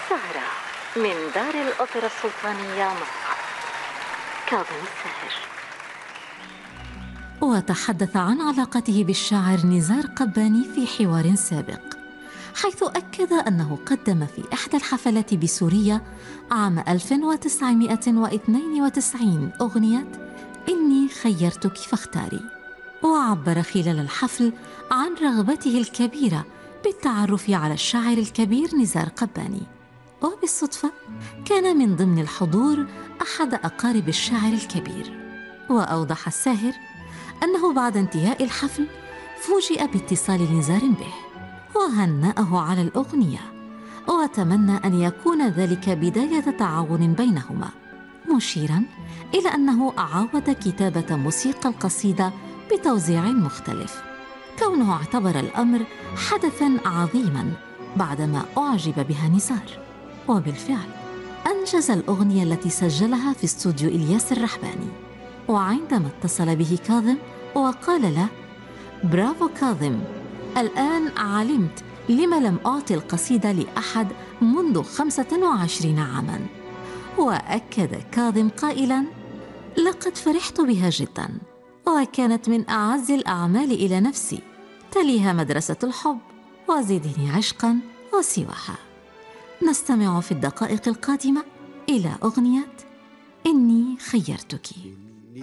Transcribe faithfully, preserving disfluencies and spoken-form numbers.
سهرة من دار الأوبرا السلطانية مسقط. كاظم الساهر. وتحدث عن علاقته بالشاعر نزار قباني في حوار سابق، حيث أكد أنه قدم في إحدى الحفلات بسوريا عام ألف وتسعمائة واثنين وتسعين أغنية إني خيرتك فاختاري، وعبر خلال الحفل عن رغبته الكبيرة بالتعرف على الشاعر الكبير نزار قباني. وبالصدفة كان من ضمن الحضور أحد أقارب الشاعر الكبير. وأوضح الساهر أنه بعد انتهاء الحفل فوجئ باتصال نزار به وهنأه على الأغنية، وتمنى أن يكون ذلك بداية تعاون بينهما، مشيراً إلى أنه عاود كتابة موسيقى القصيدة بتوزيع مختلف، كونه اعتبر الأمر حدثاً عظيماً بعدما أعجب بها نزار. وبالفعل أنجز الأغنية التي سجلها في استوديو إلياس الرحباني. وعندما اتصل به كاظم وقال له: برافو كاظم، الآن علمت لما لم أعطي القصيدة لأحد منذ خمسة وعشرين عاماً. وأكد كاظم قائلاً: لقد فرحت بها جداً، وكانت من أعز الأعمال إلى نفسي، تليها مدرسة الحب وزدني عشقاً وسواها. نستمع في الدقائق القادمة إلى أغنية إني خيرتك.